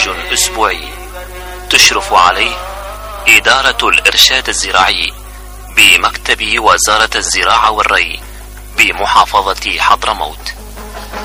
برنامج أسبوعي تشرف عليه إدارة الإرشاد الزراعي بمكتب وزارة الزراعة والري بمحافظة حضرموت.